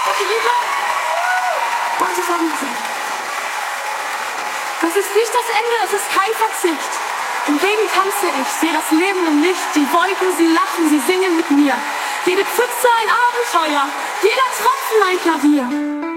und Liebe und Vermissen. Das ist nicht das Ende, es ist kein Verzicht. Im Regen tanze ich, sehe das Leben im Licht. Die Wolken, sie lachen, sie singen mit mir. Jede Pfütze ein Abenteuer, jeder Tropfen ein Klavier.